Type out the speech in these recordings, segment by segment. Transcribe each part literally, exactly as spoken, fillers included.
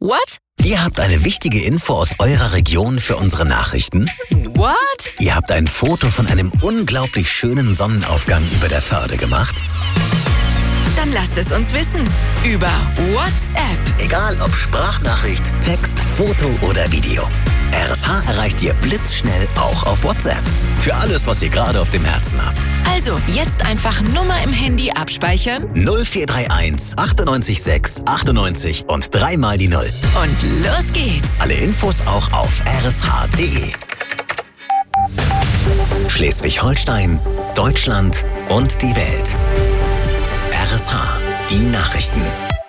What? Ihr habt eine wichtige Info aus eurer Region für unsere Nachrichten? What? Ihr habt ein Foto von einem unglaublich schönen Sonnenaufgang über der Förde gemacht? Dann lasst es uns wissen. Über WhatsApp. Egal ob Sprachnachricht, Text, Foto oder Video. R S H erreicht ihr blitzschnell auch auf WhatsApp. Für alles, was ihr gerade auf dem Herzen habt. Also, jetzt einfach Nummer im Handy abspeichern. null vier drei eins achtundneunzig sechs achtundneunzig und dreimal die Null. Und los geht's. Alle Infos auch auf r s h punkt d e. Schleswig-Holstein, Deutschland und die Welt. R S H, die Nachrichten.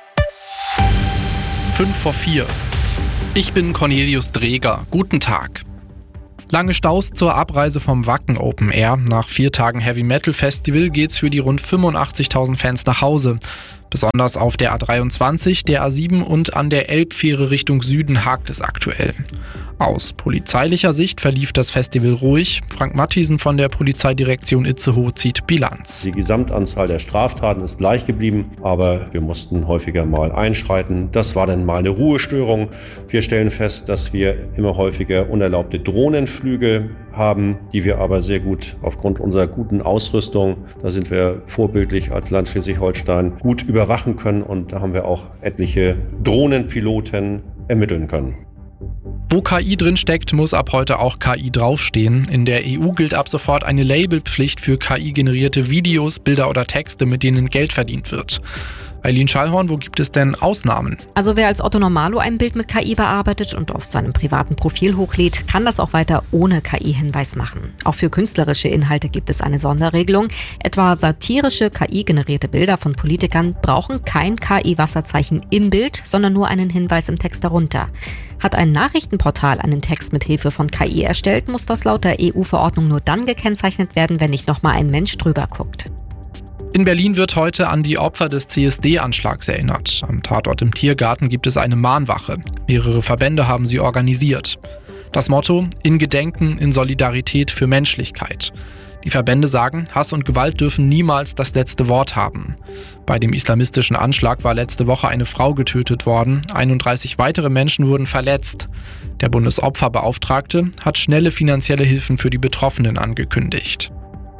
fünf vor vier. Ich bin Cornelius Dreger. Guten Tag. Lange Staus zur Abreise vom Wacken Open Air. Nach vier Tagen Heavy Metal Festival geht's für die rund fünfundachtzigtausend Fans nach Hause. Besonders auf der A dreiundzwanzig, der A sieben und an der Elbfähre Richtung Süden hakt es aktuell. Aus polizeilicher Sicht verlief das Festival ruhig. Frank Mathiesen von der Polizeidirektion Itzehoe zieht Bilanz. Die Gesamtanzahl der Straftaten ist gleich geblieben, aber wir mussten häufiger mal einschreiten. Das war dann mal eine Ruhestörung. Wir stellen fest, dass wir immer häufiger unerlaubte Drohnenflüge haben, die wir aber sehr gut aufgrund unserer guten Ausrüstung, da sind wir vorbildlich als Land Schleswig-Holstein, gut überwachen können, und da haben wir auch etliche Drohnenpiloten ermitteln können. Wo K I drin steckt, muss ab heute auch K I draufstehen. In der E U gilt ab sofort eine Labelpflicht für K I-generierte Videos, Bilder oder Texte, mit denen Geld verdient wird. Eileen Schallhorn, wo gibt es denn Ausnahmen? Also wer als Otto Normalo ein Bild mit K I bearbeitet und auf seinem privaten Profil hochlädt, kann das auch weiter ohne K I-Hinweis machen. Auch für künstlerische Inhalte gibt es eine Sonderregelung. Etwa satirische K I-generierte Bilder von Politikern brauchen kein K I-Wasserzeichen im Bild, sondern nur einen Hinweis im Text darunter. Hat ein Nachrichtenportal einen Text mit Hilfe von K I erstellt, muss das laut der E U-Verordnung nur dann gekennzeichnet werden, wenn nicht nochmal ein Mensch drüber guckt. In Berlin wird heute an die Opfer des C S D-Anschlags erinnert. Am Tatort im Tiergarten gibt es eine Mahnwache. Mehrere Verbände haben sie organisiert. Das Motto: In Gedenken, in Solidarität für Menschlichkeit. Die Verbände sagen, Hass und Gewalt dürfen niemals das letzte Wort haben. Bei dem islamistischen Anschlag war letzte Woche eine Frau getötet worden. einunddreißig weitere Menschen wurden verletzt. Der Bundesopferbeauftragte hat schnelle finanzielle Hilfen für die Betroffenen angekündigt.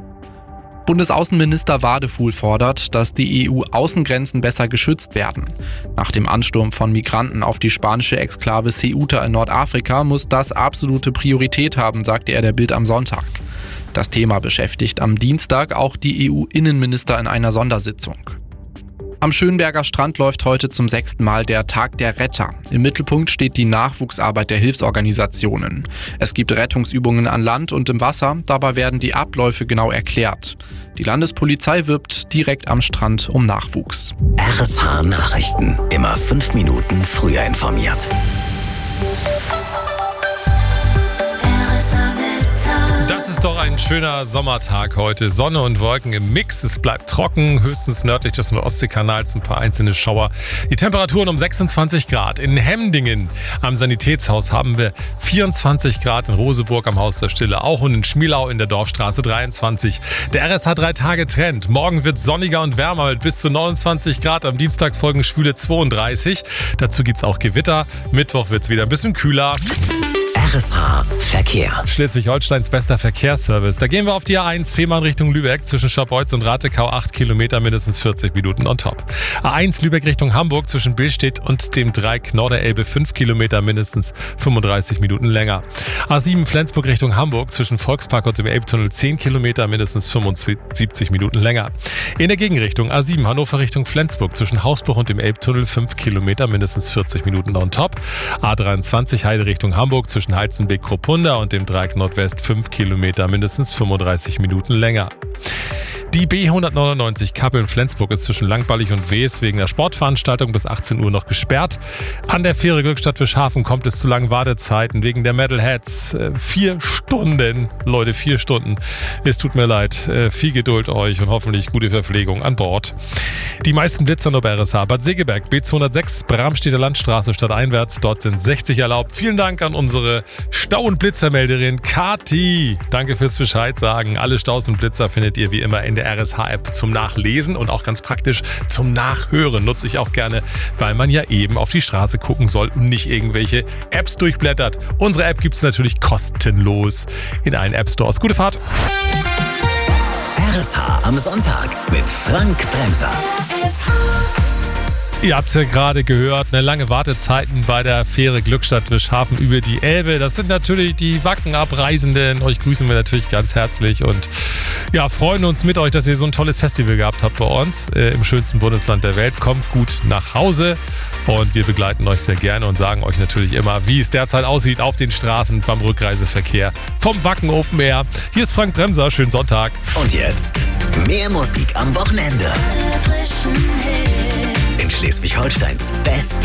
Bundesaußenminister Wadefuhl fordert, dass die E U-Außengrenzen besser geschützt werden. Nach dem Ansturm von Migranten auf die spanische Exklave Ceuta in Nordafrika muss das absolute Priorität haben, sagte er der Bild am Sonntag. Das Thema beschäftigt am Dienstag auch die E U-Innenminister in einer Sondersitzung. Am Schönberger Strand läuft heute zum sechsten Mal der Tag der Retter. Im Mittelpunkt steht die Nachwuchsarbeit der Hilfsorganisationen. Es gibt Rettungsübungen an Land und im Wasser, dabei werden die Abläufe genau erklärt. Die Landespolizei wirbt direkt am Strand um Nachwuchs. R S H Nachrichten, immer fünf Minuten früher informiert. Das ist doch ein schöner Sommertag heute. Sonne und Wolken im Mix. Es bleibt trocken, höchstens nördlich des Ostseekanals ein paar einzelne Schauer. Die Temperaturen um sechsundzwanzig Grad. In Hemdingen am Sanitätshaus haben wir vierundzwanzig Grad, in Roseburg am Haus der Stille auch, und in Schmielau in der Dorfstraße dreiundzwanzig. Der R S H drei Tage Trend. Morgen wird sonniger und wärmer mit bis zu neunundzwanzig Grad. Am Dienstag folgen schwüle zweiunddreißig. Dazu gibt es auch Gewitter. Mittwoch wird es wieder ein bisschen kühler. R S H Verkehr. Schleswig-Holsteins bester Verkehrsservice. Da gehen wir auf die A eins Fehmarn Richtung Lübeck zwischen Scharbeutz und Ratekau, acht Kilometer, mindestens vierzig Minuten on top. A eins Lübeck Richtung Hamburg zwischen Billstedt und dem Dreieck Norderelbe, fünf Kilometer, mindestens fünfunddreißig Minuten länger. A sieben Flensburg Richtung Hamburg zwischen Volkspark und dem Elbtunnel, zehn Kilometer, mindestens fünfundsiebzig Minuten länger. In der Gegenrichtung A sieben Hannover Richtung Flensburg zwischen Hausbruch und dem Elbtunnel, fünf Kilometer, mindestens vierzig Minuten on top. A dreiundzwanzig Heide Richtung Hamburg zwischen Heizenbeck-Kropunda und dem Dreieck Nordwest, fünf Kilometer, mindestens fünfunddreißig Minuten länger. Die B hundertneunundneunzig Kappeln-Flensburg ist zwischen Langballig und Wees wegen der Sportveranstaltung bis achtzehn Uhr noch gesperrt. An der Fähre Glückstadt-Fischhafen kommt es zu langen Wartezeiten wegen der Metalheads. Äh, vier Stunden, Leute, vier Stunden. Es tut mir leid. Äh, viel Geduld euch und hoffentlich gute Verpflegung an Bord. Die meisten Blitzer nur bei R S H. Bad Segeberg, B zweihundertsechs, Bramstedter Landstraße stadteinwärts. Dort sind sechzig erlaubt. Vielen Dank an unsere Stau- und Blitzermelderin Kati. Danke fürs Bescheid sagen. Alle Staus und Blitzer findet ihr wie immer in der R S H-App zum Nachlesen und auch ganz praktisch zum Nachhören. Nutze ich auch gerne, weil man ja eben auf die Straße gucken soll und nicht irgendwelche Apps durchblättert. Unsere App gibt es natürlich kostenlos in allen App-Stores. Gute Fahrt! R S H am Sonntag mit Frank Bremser. Ihr habt es ja gerade gehört, eine lange Wartezeiten bei der Fähre Glückstadt-Wischhafen über die Elbe. Das sind natürlich die Wacken-Abreisenden. Euch grüßen wir natürlich ganz herzlich und ja, freuen uns mit euch, dass ihr so ein tolles Festival gehabt habt bei uns äh, im schönsten Bundesland der Welt. Kommt gut nach Hause und wir begleiten euch sehr gerne und sagen euch natürlich immer, wie es derzeit aussieht auf den Straßen beim Rückreiseverkehr vom Wacken Open Air. Hier ist Frank Bremser, schönen Sonntag. Und jetzt mehr Musik am Wochenende. In Schleswig-Holsteins beste